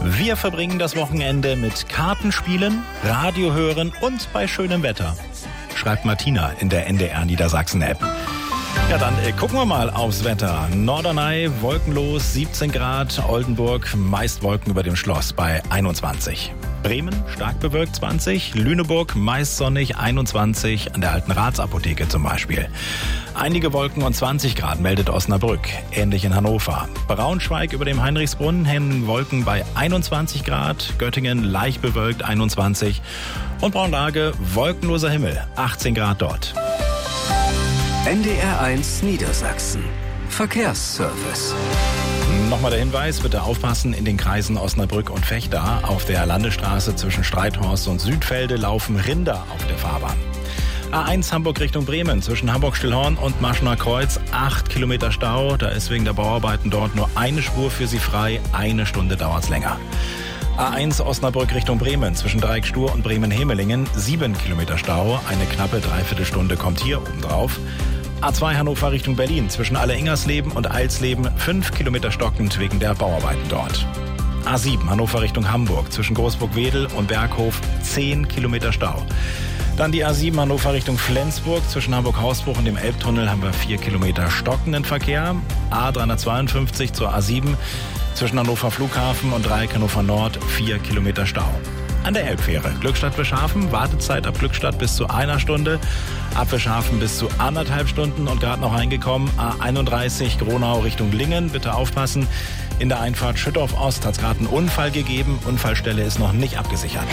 Wir verbringen das Wochenende mit Kartenspielen, Radio hören und bei schönem Wetter, schreibt Martina in der NDR Niedersachsen-App. Ja, dann gucken wir mal aufs Wetter. Norderney wolkenlos, 17 Grad, Oldenburg meist Wolken über dem Schloss bei 21. Bremen stark bewölkt 20, Lüneburg meist sonnig 21, an der Alten Ratsapotheke zum Beispiel. Einige Wolken und 20 Grad meldet Osnabrück, ähnlich in Hannover. Braunschweig über dem Heinrichsbrunnen hängen Wolken bei 21 Grad, Göttingen leicht bewölkt 21 und Braunlage wolkenloser Himmel, 18 Grad dort. NDR 1 Niedersachsen. Verkehrsservice. Nochmal der Hinweis, bitte aufpassen, in den Kreisen Osnabrück und Vechta. Auf der Landesstraße zwischen Streithorst und Südfelde laufen Rinder auf der Fahrbahn. A1 Hamburg Richtung Bremen, zwischen Hamburg-Stillhorn und Maschener Kreuz, 8 Kilometer Stau. Da ist wegen der Bauarbeiten dort nur eine Spur für Sie frei, 1 Stunde dauert's länger. A1 Osnabrück Richtung Bremen, zwischen Dreieckstur und Bremen-Hemelingen, 7 Kilometer Stau. Eine knappe Dreiviertelstunde kommt hier obendrauf. A2 Hannover Richtung Berlin, zwischen Alle-Ingersleben und Eilsleben, 5 Kilometer stockend wegen der Bauarbeiten dort. A7 Hannover Richtung Hamburg, zwischen Großburg-Wedel und Berghof, 10 Kilometer Stau. Dann die A7 Hannover Richtung Flensburg, zwischen Hamburg-Hausbruch und dem Elbtunnel haben wir 4 Kilometer stockenden Verkehr. A352 zur A7, zwischen Hannover Flughafen und Dreieck Hannover Nord, 4 Kilometer Stau. An der Elbfähre Glückstadt-Wischhafen, Wartezeit ab Glückstadt bis zu 1 Stunde, ab Wischhafen bis zu 1,5 Stunden und gerade noch reingekommen, A31 Gronau Richtung Lingen, bitte aufpassen. In der Einfahrt Schüttorf Ost hat es gerade einen Unfall gegeben, Unfallstelle ist noch nicht abgesichert.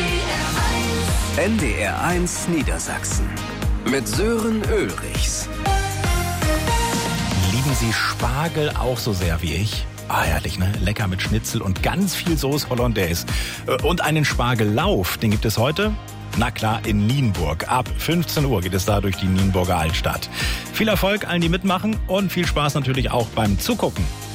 NDR 1 Niedersachsen mit Sören Ulrichs. Lieben Sie Spargel auch so sehr wie ich? Ah, herrlich, ne? Lecker mit Schnitzel und ganz viel Sauce Hollandaise. Und einen Spargellauf, den gibt es heute? Na klar, in Nienburg. Ab 15 Uhr geht es da durch die Nienburger Altstadt. Viel Erfolg allen, die mitmachen und viel Spaß natürlich auch beim Zugucken.